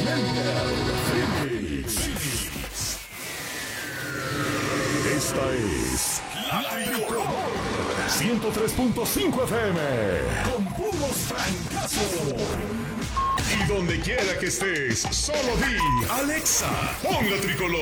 Esta es La Tricolor 103.5 FM con puros francazos. Y donde quiera que estés, solo di Alexa, pon La Tricolor.